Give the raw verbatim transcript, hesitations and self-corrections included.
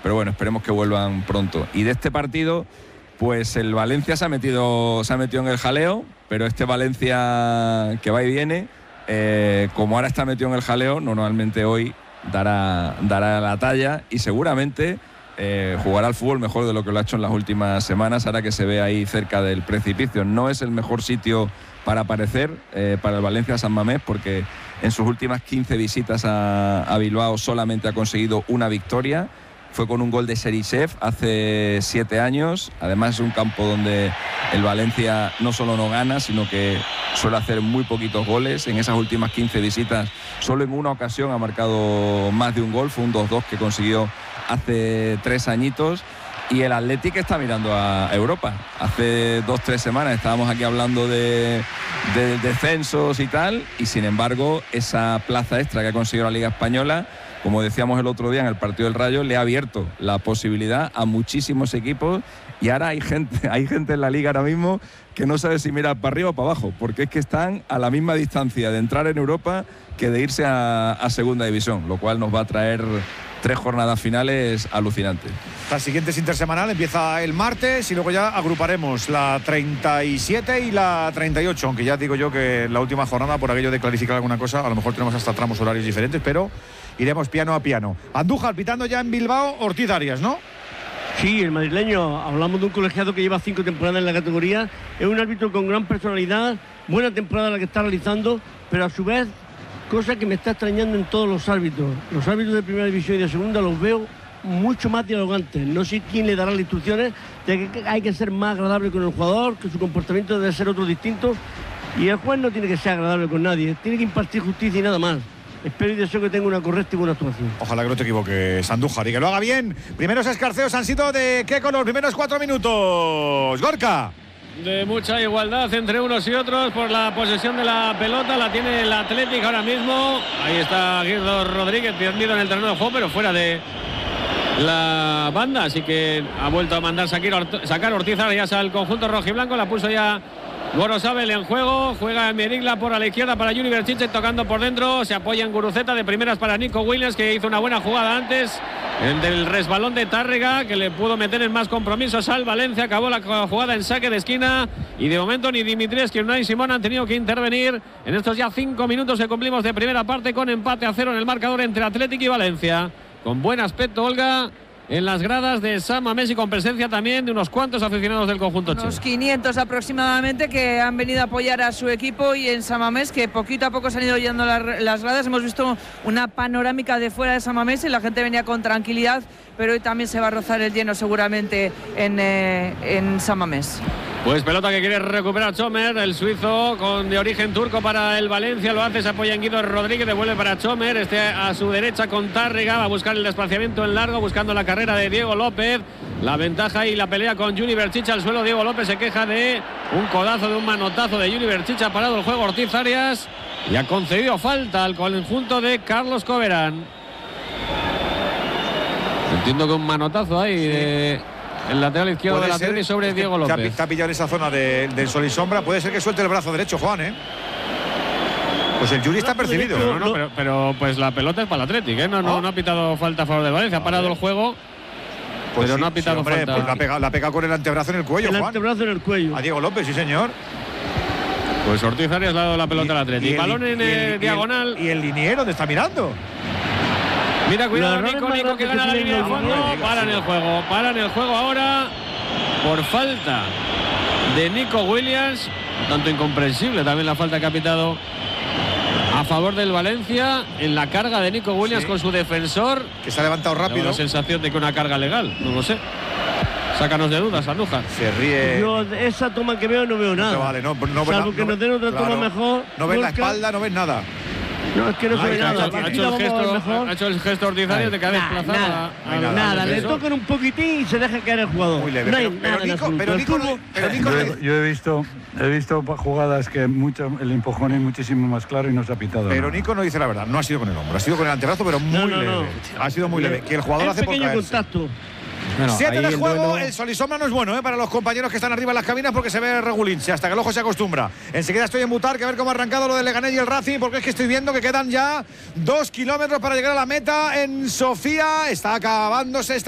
pero bueno, esperemos que vuelvan pronto. Y de este partido, pues el Valencia se ha metido, se ha metido en el jaleo, pero este Valencia que va y viene, eh, como ahora está metido en el jaleo, normalmente hoy dará, dará la talla y seguramente eh, jugará al fútbol mejor de lo que lo ha hecho en las últimas semanas, ahora que se ve ahí cerca del precipicio. No es el mejor sitio para aparecer eh, para el Valencia San Mamés, porque en sus últimas quince visitas a, a Bilbao solamente ha conseguido una victoria. Fue con un gol de Serisev hace siete años. Además es un campo donde el Valencia no solo no gana, sino que suele hacer muy poquitos goles. En esas últimas quince visitas solo en una ocasión ha marcado más de un gol. Fue un dos dos que consiguió hace tres añitos. Y el Athletic está mirando a Europa. Hace dos, tres semanas estábamos aquí hablando de, de descensos y tal, y sin embargo esa plaza extra que ha conseguido la Liga Española, como decíamos el otro día en el partido del Rayo, le ha abierto la posibilidad a muchísimos equipos, y ahora hay gente, hay gente en la Liga ahora mismo que no sabe si mirar para arriba o para abajo, porque es que están a la misma distancia de entrar en Europa que de irse a, a Segunda División, lo cual nos va a traer tres jornadas finales alucinantes. La siguiente es intersemanal, empieza el martes y luego ya agruparemos la treinta y siete y la treinta y ocho, aunque ya digo yo que la última jornada, por aquello de clarificar alguna cosa, a lo mejor tenemos hasta tramos horarios diferentes, pero iremos piano a piano. Andújar pitando ya en Bilbao, Ortiz Arias, ¿no? Sí, el madrileño, hablamos de un colegiado que lleva cinco temporadas en la categoría, es un árbitro con gran personalidad, buena temporada la que está realizando, pero a su vez, cosa que me está extrañando en todos los árbitros. Los árbitros de primera división y de segunda los veo mucho más dialogantes. No sé quién le dará las instrucciones de que hay que ser más agradable con el jugador, que su comportamiento debe ser otro distinto, y el juez no tiene que ser agradable con nadie, tiene que impartir justicia y nada más. Espero y deseo que tenga una correcta y buena actuación. Ojalá que no te equivoques, Andújar, y que lo haga bien. Primeros escarceos han sido de Keco los primeros cuatro minutos. Gorka. De mucha igualdad entre unos y otros por la posesión de la pelota, la tiene el Athletic ahora mismo. Ahí está Guido Rodríguez tendido en el terreno de juego, pero fuera de la banda, así que ha vuelto a mandar sacar Ortiz Arias al conjunto rojiblanco, la puso ya Gorosabel en juego, juega Merigla por a la izquierda para Juni Berchiche, tocando por dentro, se apoya en Guruceta, de primeras para Nico Williams, que hizo una buena jugada antes, el del resbalón de Tárrega, que le pudo meter en más compromisos al Valencia. Acabó la jugada en saque de esquina, y de momento ni Dimitrescu ni Unai Simón han tenido que intervenir en estos ya cinco minutos que cumplimos de primera parte, con empate a cero en el marcador entre Athletic y Valencia. Con buen aspecto Olga en las gradas de San Mamés, y con presencia también de unos cuantos aficionados del conjunto checo. Unos quinientos aproximadamente que han venido a apoyar a su equipo, y en San Mamés que poquito a poco se han ido llenando las, las gradas. Hemos visto una panorámica de fuera de San Mamés y la gente venía con tranquilidad, pero hoy también se va a rozar el lleno seguramente en, eh, en San Mamés. Pues pelota que quiere recuperar Chomer, el suizo con de origen turco para el Valencia, lo hace, se apoya en Guido Rodríguez, devuelve para Chomer, este a su derecha con Tárrega, va a buscar el desplazamiento en largo, buscando la carrera de Diego López, la ventaja y la pelea con Juni Berchiche al suelo. Diego López se queja de un codazo, de un manotazo de Juni Berchiche, ha parado el juego Ortiz Arias y ha concedido falta al conjunto de Carlos Coberán. Entiendo que un manotazo ahí sí. de... el lateral izquierdo del Athletic sobre es Diego López. Está pillado en esa zona de, del sol y sombra. Puede ser que suelte el brazo derecho, Juan, ¿eh? Pues el Yuri está percibido. No, no, pero, pero pues la pelota es para el Athletic, ¿eh? No, no, oh. no ha pitado falta a favor de Valencia. Ha parado el juego, pues pero sí, no ha pitado sí, hombre, falta. Pues la ha pegado, la ha pegado con el antebrazo en el cuello, el Juan. antebrazo en el cuello. A Diego López, sí, señor. Pues Ortiz Arias le ha dado la pelota al Athletic. Balón en el, diagonal. ¿Y el liniero dónde está mirando? Mira, cuidado, Nico, Nico, que gana la línea de fondo. Paran el juego, paran el juego ahora por falta de Nico Williams. Un tanto incomprensible también la falta que ha pitado a favor del Valencia en la carga de Nico Williams, sí, con su defensor. Que se ha levantado rápido. Tengo la sensación de que una carga legal, no lo sé. Sácanos de dudas, Andújar. Se ríe. Yo esa toma que veo no veo nada. No vale, no, no Salvo no, que no, nos den otra claro, toma mejor. No ves la espalda, no ves nada. No, es que no se ve nada. Ha hecho, ha, hecho el gesto, ha hecho el gesto Ortiz Arias de que ha desplazado nada, a, a nada, nada. Le tocan un poquitín y se deja caer el jugador. Muy leve, no hay pero, nada pero, Nico, en pero, Nico, pero, pero Nico, yo, yo he visto he visto jugadas que mucho, el empujón es muchísimo más claro y no se ha pitado. Pero nada. Nico no dice la verdad, no ha sido con el hombro, ha sido con el antebrazo, pero muy no, no, leve. No. Ha sido muy leve. Que el jugador es hace por pequeño caerse. Contacto. Bueno, siete de el juego, duelo... el sol y sombra no es bueno ¿eh? para los compañeros que están arriba en las cabinas, porque se ve regulinche hasta que el ojo se acostumbra. Enseguida estoy en mutar, que a ver cómo ha arrancado lo del Leganés y el Racing, porque es que estoy viendo que quedan ya dos kilómetros para llegar a la meta en Sofía. Está acabándose esta